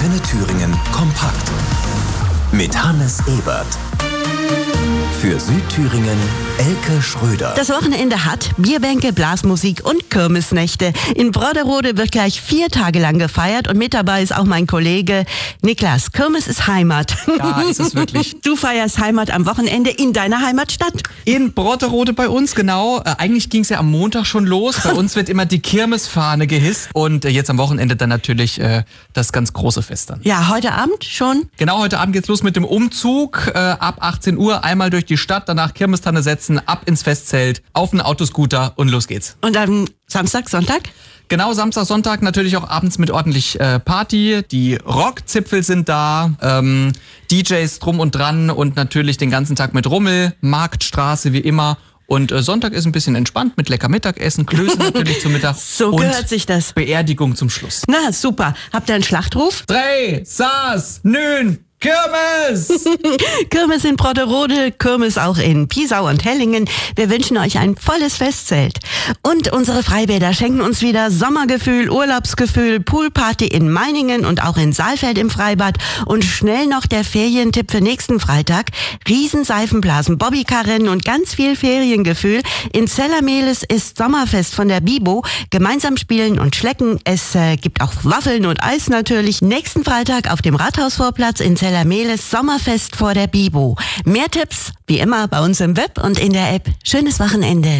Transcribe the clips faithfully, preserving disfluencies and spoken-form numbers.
Antenne Thüringen kompakt mit Hannes Ebert. Für Südthüringen Elke Schröder. Das Wochenende hat Bierbänke, Blasmusik und Kirmesnächte. In Broderode wird gleich vier Tage lang gefeiert und mit dabei ist auch mein Kollege Niklas. Kirmes ist Heimat. Ja, ist es wirklich. Du feierst Heimat am Wochenende in deiner Heimatstadt. In Broderode bei uns, genau. Äh, eigentlich ging es ja am Montag schon los. Bei uns wird immer die Kirmesfahne gehisst und äh, jetzt am Wochenende dann natürlich äh, das ganz große Fest dann. Ja, heute Abend schon. Genau, heute Abend geht's los mit dem Umzug. Äh, ab achtzehn Uhr einmal durch die Stadt, danach Kirmestanne setzen, ab ins Festzelt, auf einen Autoscooter und los geht's. Und dann Samstag, Sonntag? Genau, Samstag, Sonntag natürlich auch abends mit ordentlich äh, Party. Die Rockzipfel sind da, ähm, D Js drum und dran und natürlich den ganzen Tag mit Rummel, Marktstraße wie immer. Und äh, Sonntag ist ein bisschen entspannt mit lecker Mittagessen, Klöße natürlich zum Mittag. So und gehört sich das. Beerdigung zum Schluss. Na, super. Habt ihr einen Schlachtruf? Drei, Saas, Nün, Kirmes! Kirmes in Broderode, Kirmes auch in Piesau und Hellingen. Wir wünschen euch ein volles Festzelt. Und unsere Freibäder schenken uns wieder Sommergefühl, Urlaubsgefühl, Poolparty in Meiningen und auch in Saalfeld im Freibad. Und schnell noch der Ferientipp für nächsten Freitag. Riesenseifenblasen, Bobbycar-Rennen und ganz viel Feriengefühl. In Zellermehles ist Sommerfest von der Bibo. Gemeinsam spielen und schlecken. Es äh, gibt auch Waffeln und Eis natürlich. Nächsten Freitag auf dem Rathausvorplatz in Zellermehles. Zellermehles Sommerfest vor der Bibo. Mehr Tipps, wie immer, bei uns im Web und in der App. Schönes Wochenende.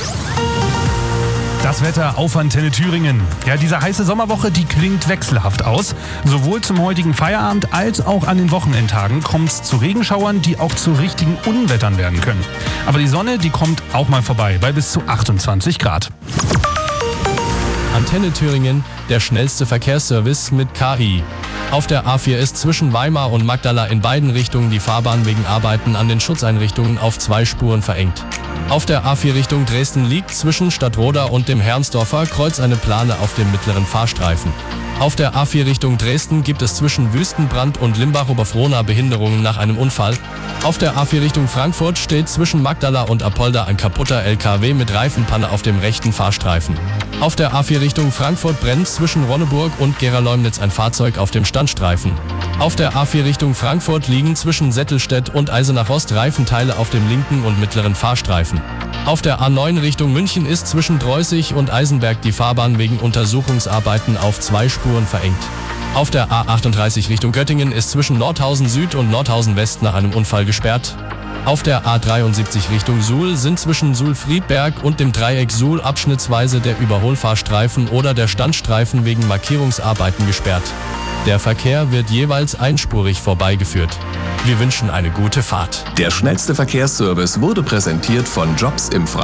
Das Wetter auf Antenne Thüringen. Ja, diese heiße Sommerwoche, die klingt wechselhaft aus. Sowohl zum heutigen Feierabend als auch an den Wochenendtagen kommt es zu Regenschauern, die auch zu richtigen Unwettern werden können. Aber die Sonne, die kommt auch mal vorbei, bei bis zu achtundzwanzig Grad. Antenne Thüringen, der schnellste Verkehrsservice mit K I. Auf der A vier ist zwischen Weimar und Magdala in beiden Richtungen die Fahrbahn wegen Arbeiten an den Schutzeinrichtungen auf zwei Spuren verengt. Auf der A vier Richtung Dresden liegt zwischen Stadtroda und dem Herrnsdorfer Kreuz eine Plane auf dem mittleren Fahrstreifen. Auf der A vier Richtung Dresden gibt es zwischen Wüstenbrand und Limbach-Oberfrohna Behinderungen nach einem Unfall. Auf der A vier Richtung Frankfurt steht zwischen Magdala und Apolda ein kaputter L K W mit Reifenpanne auf dem rechten Fahrstreifen. Auf der A vier Richtung Frankfurt brennt zwischen Ronneburg und Gera-Leumnitz ein Fahrzeug auf dem Standstreifen. Auf der A vier Richtung Frankfurt liegen zwischen Settelstedt und Eisenach-Ost Reifenteile auf dem linken und mittleren Fahrstreifen. Auf der A neun Richtung München ist zwischen Dreußig und Eisenberg die Fahrbahn wegen Untersuchungsarbeiten auf zwei Spuren verengt. Auf der A achtunddreißig Richtung Göttingen ist zwischen Nordhausen Süd und Nordhausen West nach einem Unfall gesperrt. Auf der A dreiundsiebzig Richtung Suhl sind zwischen Suhl-Friedberg und dem Dreieck Suhl abschnittsweise der Überholfahrstreifen oder der Standstreifen wegen Markierungsarbeiten gesperrt. Der Verkehr wird jeweils einspurig vorbeigeführt. Wir wünschen eine gute Fahrt. Der schnellste Verkehrsservice wurde präsentiert von Jobs im Freien.